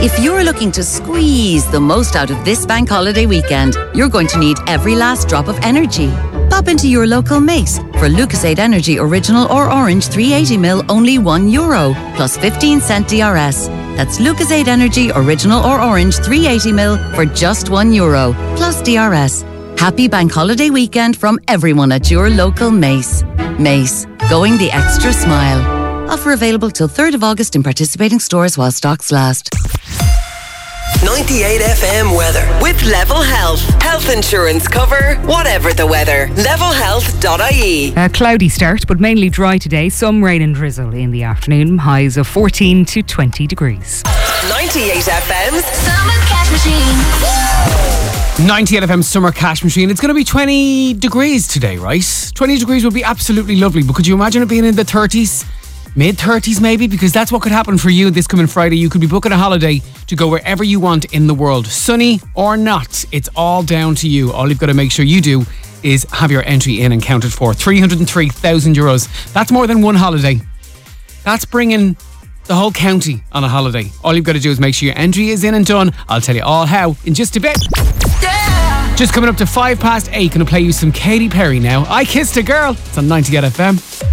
If you're looking to squeeze the most out of this bank holiday weekend, you're going to need every last drop of energy. Pop into your local Mace for Lucasade Energy Original or Orange 380ml, only €1, plus 15-cent DRS. That's Lucasade Energy Original or Orange 380ml for just €1, plus DRS. Happy bank holiday weekend from everyone at your local Mace. Mace, going the extra smile. Offer available till 3rd of August in participating stores while stocks last. 98 FM weather with Level Health. Health insurance cover, whatever the weather. levelhealth.ie. A cloudy start, but mainly dry today. Some rain and drizzle in the afternoon. Highs of 14 to 20 degrees. 98 FM's Summer Cash Machine. 98 FM Summer Cash Machine. It's going to be 20 degrees today, right? 20 degrees would be absolutely lovely, but could you imagine it being in the 30s? Mid-30s maybe, because that's what could happen for you this coming Friday. You could be booking a holiday to go wherever you want in the world. Sunny or not, it's all down to you. All you've got to make sure you do is have your entry in and counted for. €303,000. That's more than one holiday. That's bringing the whole county on a holiday. All you've got to do is make sure your entry is in and done. I'll tell you all how in just a bit. Just coming up to 8:05. Gonna play you some Katy Perry now. I Kissed a Girl. It's on 98 FM.